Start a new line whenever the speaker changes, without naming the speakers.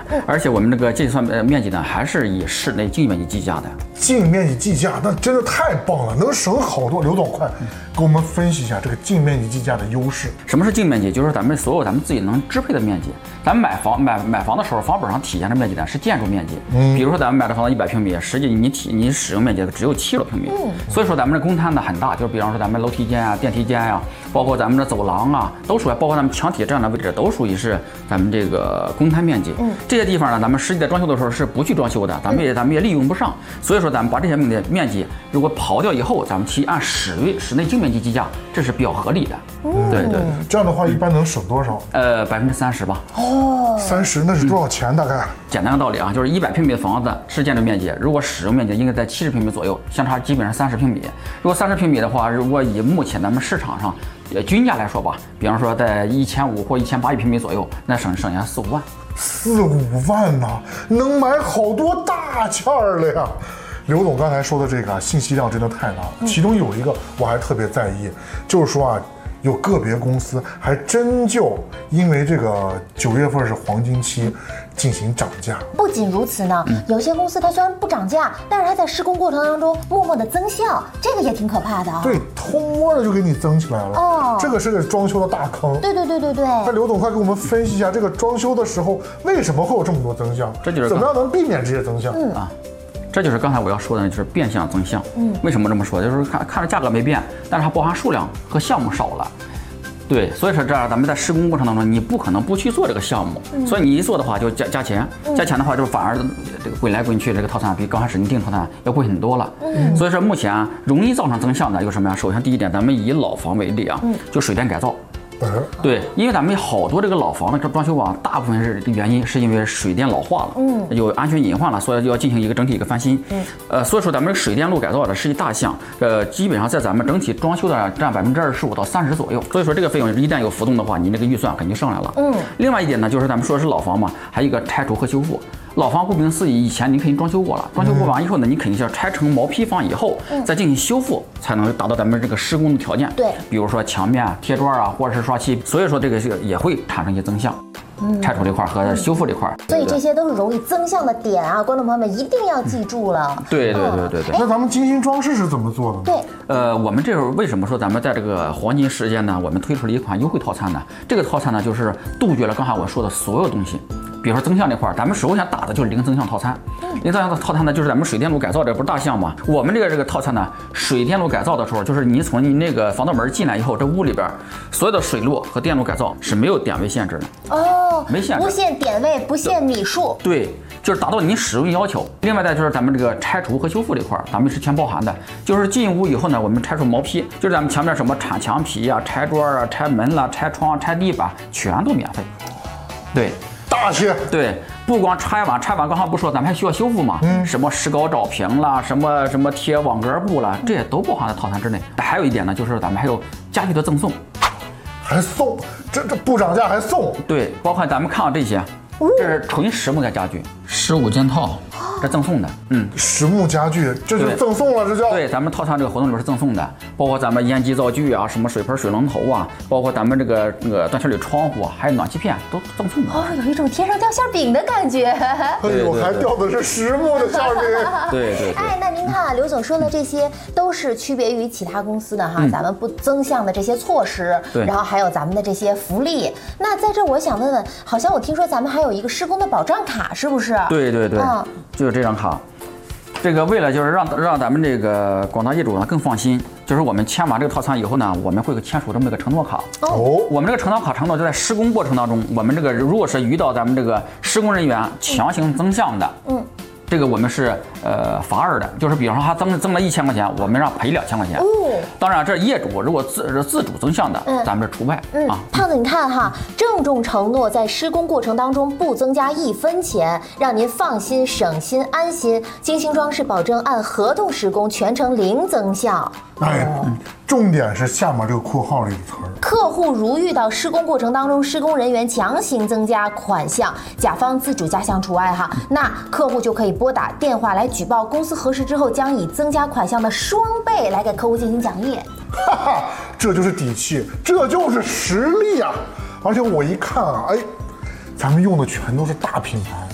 而且我们这个计算面积呢，还是以室内净面积计价的。
净面积计价，那真的太棒了，能省好多。刘总，快给我们分析一下这个净面积计价的优势。
什么是净面积？就是咱们所有咱们自己能支配的面积。咱们买房的时候，房本上体现的面积呢是建筑面积。比如说咱们买的房子100平米，实际你使用面积只有70多平米。所以说咱们这公摊呢很大，就是比方说咱们楼梯间啊、电梯间呀，包括咱们的走廊啊，都属于，包括咱们墙体这样的位置，都属于是咱们这个公摊面积。这些地方呢，咱们实际在装修的时候是不去装修的，咱们也利用不上。所以说咱们把这些面积如果刨掉以后，咱们去按室内净面积计价，这是比较合理的。对，
这样的话一般能省多少
？30%吧。
30%那是多少钱？大概？
简单的道理啊，就是100平米的房子是建筑面积，如果使用面积应该在70平米左右，相差基本上30平米。如果30平米的话，如果以目前咱们市场上均价来说吧，比方说在1500或1800平米左右，那省下4、5万。
4、5万呐，能买好多大件儿了呀！刘总刚才说的这个信息量真的太大了，其中有一个我还特别在意，就是说啊，有个别公司还真就因为这个9月份是黄金期进行涨价。
不仅如此呢，有些公司它虽然不涨价，但是它在施工过程当中默默的增效，这个也挺可怕的啊。
对，偷摸的就给你增起来了。这个是个装修的大坑。
对。
那刘总快给我们分析一下，这个装修的时候为什么会有这么多增项？
这就是
怎么样能避免这些增项
啊？这就是刚才我要说的，就是变相增项。为什么这么说？就是看着价格没变，但是它包含数量和项目少了。对，所以说这样咱们在施工过程当中，你不可能不去做这个项目，所以你一做的话就加钱，加钱的话就反而这个滚来滚去，这个套餐比刚开始你订套餐要贵很多了。所以说目前容易造成增项的有什么呀？首先第一点，咱们以老房为例啊，就水电改造。对，因为咱们好多这个老房的这装修啊，大部分是原因是因为水电老化了，有安全隐患了，所以要进行一个整体一个翻新。所以说咱们水电路改造的是一大项，基本上在咱们整体装修的占25%到30%左右。所以说这个费用一旦有浮动的话，你那个预算肯定上来了。另外一点呢，就是咱们说的是老房嘛，还有一个拆除和修复。老房顾名思义，以前你肯定装修过了，装修过完以后呢，你肯定是要拆成毛坯房以后，再进行修复，才能达到咱们这个施工的条件。
对，
比如说墙面、贴砖啊，或者是刷漆，所以说这个也会产生一些增项。拆除这块和修复这块，
所以这些都是容易增项的点啊，观众朋友们一定要记住了。
对。
那咱们精心装饰是怎么做的呢？
对，
我们这会儿为什么说咱们在这个黄金时间呢，我们推出了一款优惠套餐呢？这个套餐呢，就是杜绝了刚才我说的所有东西。比如说增项这块，咱们首先打的就是零增项套餐。零增项的套餐呢，就是咱们水电路改造这不是大项吗？我们这个套餐呢，水电路改造的时候，就是你从你那个防盗门进来以后，这屋里边所有的水路和电路改造是没有点位限制的。没限制，
不限点位，不限米数。
对，就是达到你使用要求。另外再就是咱们这个拆除和修复这块，咱们是全包含的。就是进屋以后呢，我们拆除毛坯，就是咱们墙面什么铲墙皮啊、拆砖啊、拆门啦、拆窗、拆地板，全都免费。对。
大些。
对，不光拆完刚才不说，咱们还需要修复嘛？什么石膏照平啦，什么贴网格布啦，这些都包含在套餐之内。还有一点呢，就是咱们还有家具的赠送，
还送，这不涨价还送。
对，包括咱们看到这些，这是纯实木的家具，15件套。这赠送的，
实木家具，这就赠送了，这叫。
对，咱们套餐这个活动里边是赠送的，包括咱们烟机灶具啊，什么水盆、水龙头啊，包括咱们这个断气铝窗户啊，还有暖气片都赠送的。
有一种天上掉馅饼的感觉。
哎呦，还掉的是实木的馅饼。
对。
哎，那您看，刘总说的这些都是区别于其他公司的哈，咱们不增项的这些措施，然后还有咱们的这些福利。那在这我想问问，好像我听说咱们还有一个施工的保障卡，是不是？
对，就是这张卡，这个为了就是让咱们这个广大业主呢更放心，就是我们签完这个套餐以后呢，我们会签署这么一个承诺卡。我们这个承诺卡承诺就在施工过程当中，我们这个如果是遇到咱们这个施工人员强行增项的，这个我们是罚二的，就是比方说他增了1000块钱，我们让赔2000块钱。当然这业主如果自主增项的，咱们这除外啊。
胖子，你看哈，郑重承诺在施工过程当中不增加1分钱，让您放心、省心、安心。金星装饰保证按合同施工，全程零增项。
重点是下面这个括号里的词儿。
客户如遇到施工过程当中施工人员强行增加款项，甲方自主加项除外哈，那客户就可以拨打电话来举报，公司核实之后将以增加款项的双倍来给客户进行奖励。
这就是底气，这就是实力啊！而且我一看啊，咱们用的全都是大品牌，